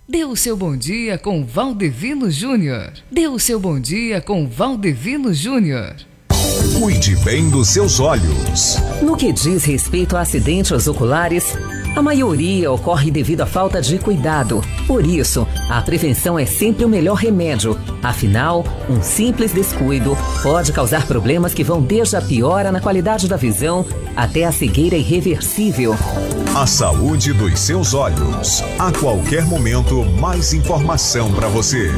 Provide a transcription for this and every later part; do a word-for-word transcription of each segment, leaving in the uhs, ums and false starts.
Dê o seu bom dia com Valdevino Júnior. Dê o seu bom dia com Valdevino Júnior. Cuide bem dos seus olhos. No que diz respeito a acidentes oculares, a maioria ocorre devido à falta de cuidado. Por isso, a prevenção é sempre o melhor remédio. Afinal, um simples descuido pode causar problemas que vão desde a piora na qualidade da visão até a cegueira irreversível. A saúde dos seus olhos. A qualquer momento, mais informação para você.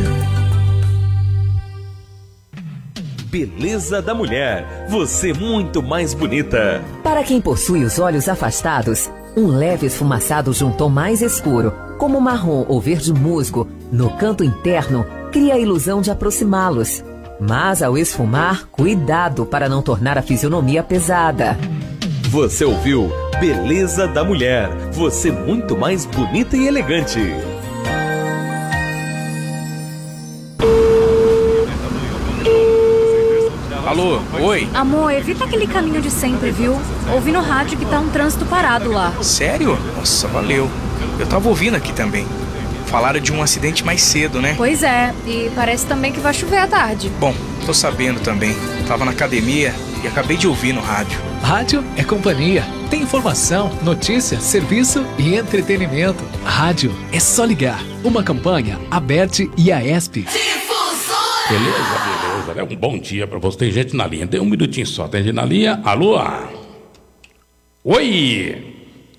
Beleza da mulher. Você muito mais bonita. Para quem possui os olhos afastados, um leve esfumaçado de um tom mais escuro, como marrom ou verde musgo, no canto interno, cria a ilusão de aproximá-los. Mas ao esfumar, cuidado para não tornar a fisionomia pesada. Você ouviu Beleza da Mulher. Você muito mais bonita e elegante. Alô, oi? Amor, evita aquele caminho de sempre, viu? Ouvi no rádio que tá um trânsito parado lá. Sério? Nossa, valeu. Eu tava ouvindo aqui também. Falaram de um acidente mais cedo, né? Pois é, e parece também que vai chover à tarde. Bom, tô sabendo também. Tava na academia e acabei de ouvir no rádio. Rádio é companhia. Tem informação, notícia, serviço e entretenimento. Rádio é só ligar. Uma campanha, Aberte e a ESP. Beleza, beleza, né? Um bom dia pra você. Tem gente na linha. Tem um minutinho só. Tem gente na linha. Alô? Oi!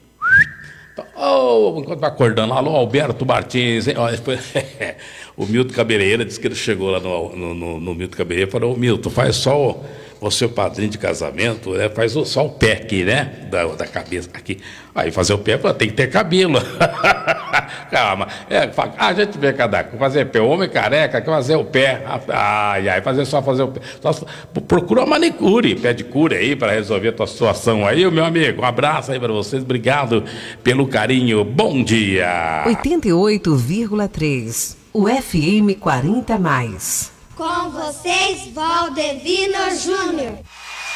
Oh, enquanto tá acordando. Alô, Alberto Martins. Hein? O Milton Cabeleireira disse que ele chegou lá no, no, no, no Milton Cabeleireira e falou: Milton, faz só o, você, o padrinho de casamento, né? Faz o, só o pé aqui, né? Da, da cabeça aqui. Aí fazer o pé, tem que ter cabelo. Calma. É, a gente vê cada coisa. Fazer pé, homem careca, quer fazer o pé. Ai, ai, fazer só fazer o pé. Só, procura uma manicure, pé de cura aí para resolver a tua situação aí, meu amigo. Um abraço aí para vocês. Obrigado pelo carinho. Bom dia. oitenta e oito vírgula três. O F M quarenta mais. Com vocês, Valdevino Júnior.